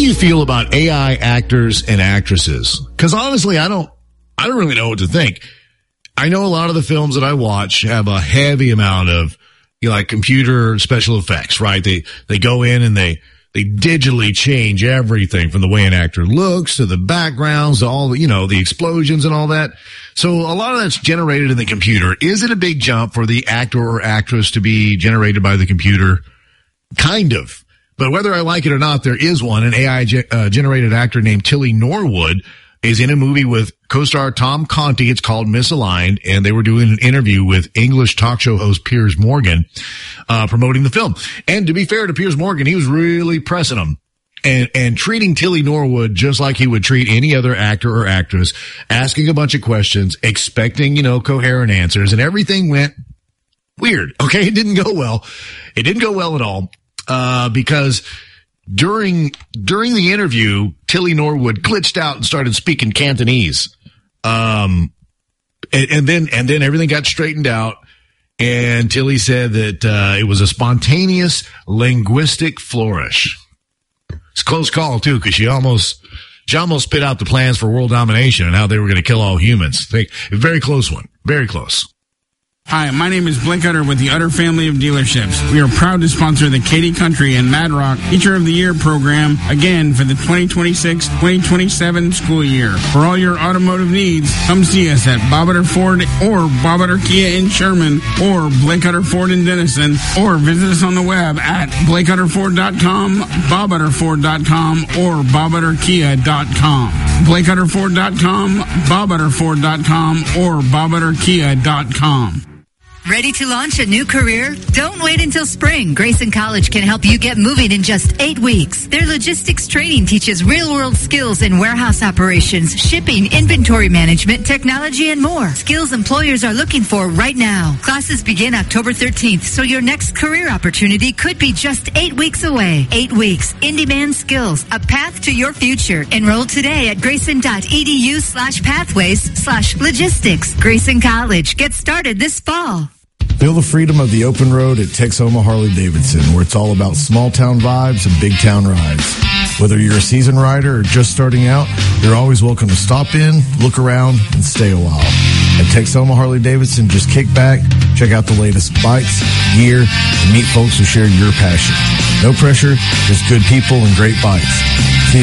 you feel about AI actors and actresses? Because honestly, I don't really know what to think. I know a lot of the films that I watch have a heavy amount of, like computer special effects, right? They go in and they digitally change everything from the way an actor looks to the backgrounds to all the, the explosions and all that. So a lot of that's generated in the computer. Is it a big jump for the actor or actress to be generated by the computer? Kind of. But whether I like it or not, there is one. An AI generated actor named Tilly Norwood is in a movie with co-star Tom Conti. It's called Misaligned, and they were doing an interview with English talk show host Piers Morgan, promoting the film. And to be fair to Piers Morgan, he was really pressing him and treating Tilly Norwood just like he would treat any other actor or actress, asking a bunch of questions, expecting, coherent answers, and everything went weird. Okay. It didn't go well. It didn't go well at all, because during the interview, Tilly Norwood glitched out and started speaking Cantonese. And then everything got straightened out. And Tilly said that, it was a spontaneous linguistic flourish. It's a close call too, cause she almost spit out the plans for world domination and how they were going to kill all humans. Very close one. Very close. Hi, my name is Blake Utter with the Utter family of dealerships. We are proud to sponsor the Katy Country and Mad Rock Teacher of the Year program again for the 2026-2027 school year. For all your automotive needs, come see us at Bob Utter Ford or Bob Utter Kia in Sherman or Blake Utter Ford in Denison, or visit us on the web at BlakeUtterFord.com, BobUtterFord.com, or BobUtterKia.com. BlakeUtterFord.com, BobUtterFord.com, or BobUtterKia.com. Ready to launch a new career? Don't wait until spring. Grayson College can help you get moving in just 8 weeks. Their logistics training teaches real-world skills in warehouse operations, shipping, inventory management, technology, and more. Skills employers are looking for right now. Classes begin October 13th, so your next career opportunity could be just 8 weeks away. 8 weeks, in-demand skills, a path to your future. Enroll today at grayson.edu/pathways/logistics. Grayson College. Get started this fall. Feel the freedom of the open road at Texoma Harley-Davidson, where it's all about small-town vibes and big-town rides. Whether you're a seasoned rider or just starting out, you're always welcome to stop in, look around, and stay a while. At Texoma Harley-Davidson, just kick back, check out the latest bikes, gear, and meet folks who share your passion. No pressure, just good people and great bikes.